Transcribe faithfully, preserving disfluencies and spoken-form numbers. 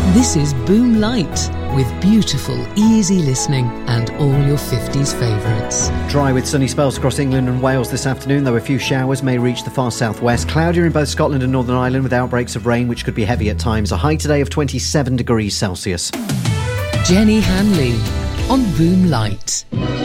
This is Boom Light, with beautiful, easy listening and all your fifties favourites. Dry with sunny spells across England and Wales this afternoon, though a few showers may reach the far southwest. Cloudier in both Scotland and Northern Ireland with outbreaks of rain, which could be heavy at times. A high today of twenty-seven degrees Celsius. Jenny Hanley on Boom Light.